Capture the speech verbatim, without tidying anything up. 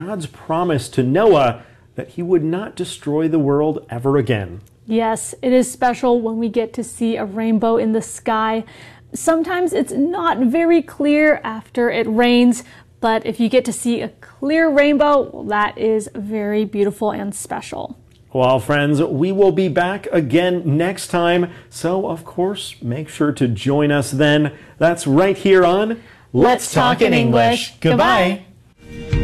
God's promise to Noah that he would not destroy the world ever again. Yes, it is special when we get to see a rainbow in the sky. Sometimes it's not very clear after it rains, but if you get to see a clear rainbow, well, that is very beautiful and special. Well, friends, we will be back again next time, so of course, make sure to join us then. That's right here on Let's Talk in English. Goodbye.